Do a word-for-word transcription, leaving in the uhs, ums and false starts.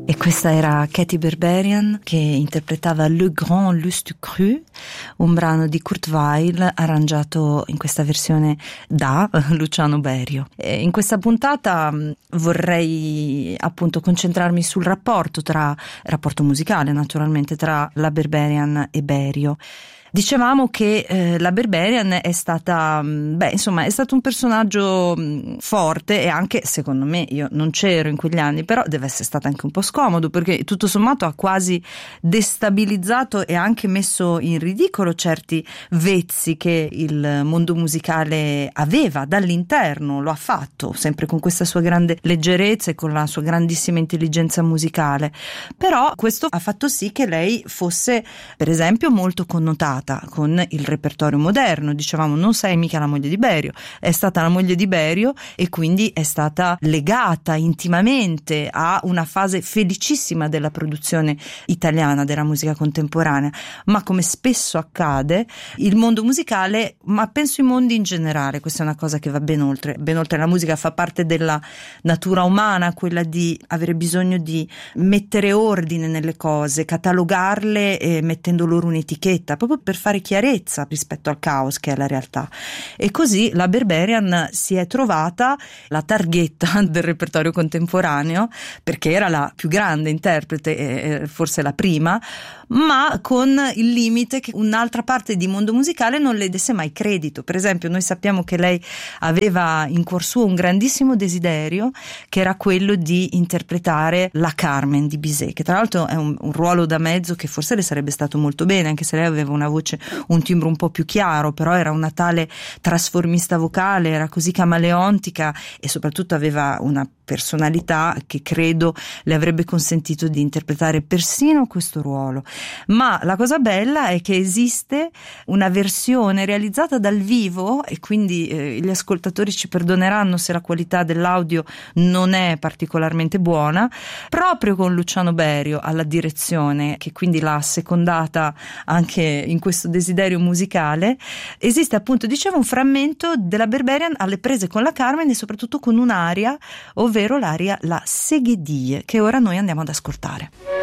E questa era Katy Berberian che interpretava Le Grand Lust Cru, un brano di Kurt Weill arrangiato in questa versione da Luciano Berio. E in questa puntata vorrei appunto concentrarmi sul rapporto tra rapporto musicale naturalmente tra la Berberian e Berio. Dicevamo che eh, la Berberian è stata, beh, insomma, è stato un personaggio mh, forte e anche, secondo me, io non c'ero in quegli anni, però deve essere stato anche un po' scomodo perché tutto sommato ha quasi destabilizzato e anche messo in ridicolo certi vezzi che il mondo musicale aveva dall'interno, lo ha fatto, sempre con questa sua grande leggerezza e con la sua grandissima intelligenza musicale, però questo ha fatto sì che lei fosse, per esempio, molto connotata con il repertorio moderno. Dicevamo, non sei mica la moglie di Berio, è stata la moglie di Berio e quindi è stata legata intimamente a una fase felicissima della produzione italiana della musica contemporanea, ma come spesso accade il mondo musicale, ma penso i mondi in generale, questa è una cosa che va ben oltre, ben oltre la musica, fa parte della natura umana, quella di avere bisogno di mettere ordine nelle cose, catalogarle e mettendo loro un'etichetta, proprio per fare chiarezza rispetto al caos che è la realtà. E così la Berberian si è trovata la targhetta del repertorio contemporaneo perché era la più grande interprete e forse la prima, ma con il limite che un'altra parte di mondo musicale non le desse mai credito. Per esempio, noi sappiamo che lei aveva in cuor suo un grandissimo desiderio che era quello di interpretare la Carmen di Bizet, che tra l'altro è un, un ruolo da mezzo che forse le sarebbe stato molto bene, anche se lei aveva una voce, un timbro un po' più chiaro, però era una tale trasformista vocale, era così camaleontica e soprattutto aveva una personalità che credo le avrebbe consentito di interpretare persino questo ruolo. Ma la cosa bella è che esiste una versione realizzata dal vivo e quindi eh, gli ascoltatori ci perdoneranno se la qualità dell'audio non è particolarmente buona, proprio con Luciano Berio alla direzione, che quindi l'ha secondata anche in questo desiderio musicale. Esiste appunto, dicevo, un frammento della Berberian alle prese con la Carmen e soprattutto con un'aria, ovvero l'aria La Seguedille, che ora noi andiamo ad ascoltare.